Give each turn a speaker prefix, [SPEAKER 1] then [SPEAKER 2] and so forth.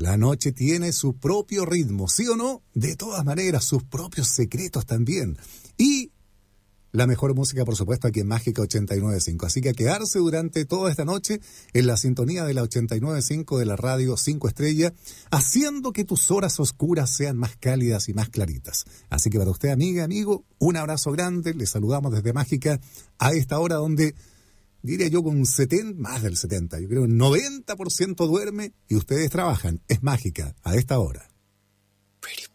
[SPEAKER 1] La noche tiene su propio ritmo, ¿sí o no? De todas maneras, sus propios secretos también. Y la mejor música, por supuesto, aquí en Mágica 89.5. Así que a quedarse durante toda esta noche en la sintonía de la 89.5 de la radio 5 Estrella, haciendo que tus horas oscuras sean más cálidas y más claritas. Así que para usted, amiga, amigo, un abrazo grande. Les saludamos desde Mágica a esta hora donde, diría yo, con más del 70, yo creo un 90% duerme y ustedes trabajan. Es Mágica a esta hora.